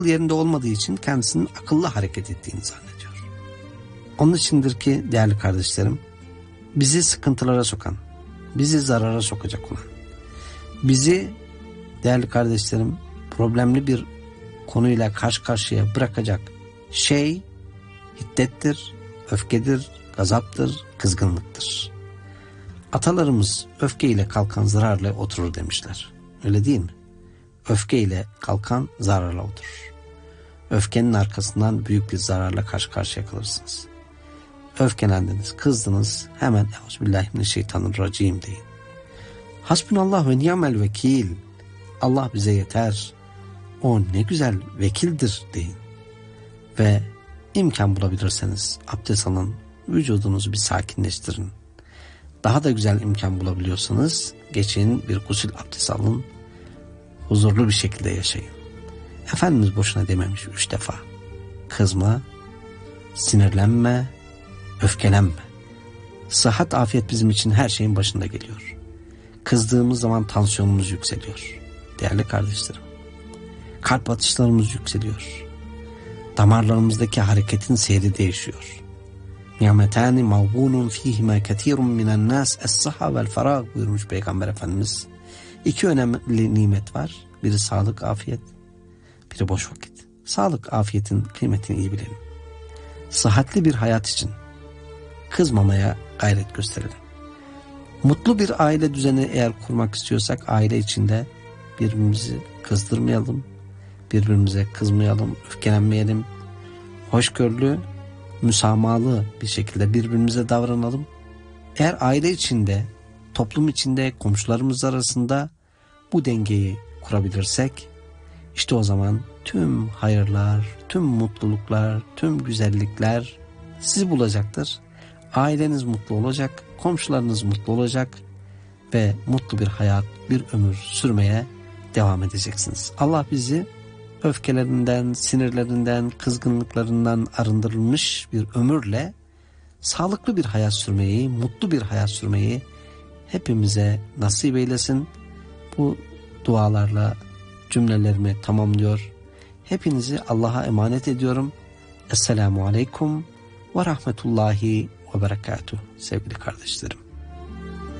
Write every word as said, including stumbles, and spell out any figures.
yerinde olmadığı için kendisinin akıllı hareket ettiğini zannediyor. Onun içindir ki değerli kardeşlerim, bizi sıkıntılara sokan, bizi zarara sokacak olan, bizi değerli kardeşlerim problemli bir konuyla karşı karşıya bırakacak şey hiddettir, öfkedir, gazaptır, kızgınlıktır. Atalarımız öfkeyle kalkan zararla oturur demişler. Öyle değil mi? Öfkeyle kalkan zararla oturur. Öfkenin arkasından büyük bir zararla karşı karşıya kalırsınız. Öfkelendiniz, kızdınız, hemen Euzubillahimineşşeytanirracim deyin. Hasbunallah ve ni'mel vekil. Allah bize yeter. O ne güzel vekildir deyin. Ve imkan bulabilirseniz abdest alın, vücudunuzu bir sakinleştirin. Daha da güzel imkan bulabiliyorsanız geçin bir gusül abdesti alın, huzurlu bir şekilde yaşayın. Efendimiz boşuna dememiş üç defa. Kızma, sinirlenme, öfkelenme. Sıhhat, afiyet bizim için her şeyin başında geliyor. Kızdığımız zaman tansiyonumuz yükseliyor. Değerli kardeşlerim, kalp atışlarımız yükseliyor. Damarlarımızdaki hareketin seyri değişiyor. Ni'metani mağbunun fihime ketirun minen nas es-sıhha vel ferah buyurmuş Peygamber Efendimiz. İki önemli nimet var. Biri sağlık, afiyet. Biri boş vakit. Sağlık, afiyetin kıymetini iyi bilelim. Sıhhatli bir hayat için kızmamaya gayret gösterelim. Mutlu bir aile düzeni eğer kurmak istiyorsak aile içinde birbirimizi kızdırmayalım, birbirimize kızmayalım, öfkelenmeyelim. Hoşgörülü, müsamahalı bir şekilde birbirimize davranalım. Eğer aile içinde, toplum içinde, komşularımız arasında bu dengeyi kurabilirsek, işte o zaman tüm hayırlar, tüm mutluluklar, tüm güzellikler sizi bulacaktır. Aileniz mutlu olacak, komşularınız mutlu olacak ve mutlu bir hayat, bir ömür sürmeye devam edeceksiniz. Allah bizi öfkelerinden, sinirlerinden, kızgınlıklarından arındırılmış bir ömürle sağlıklı bir hayat sürmeyi, mutlu bir hayat sürmeyi hepimize nasip eylesin. Bu dualarla cümlelerimi tamamlıyor. Hepinizi Allah'a emanet ediyorum. Esselamu Aleyküm ve Rahmetullahi ve Berekatuhu sevgili kardeşlerim.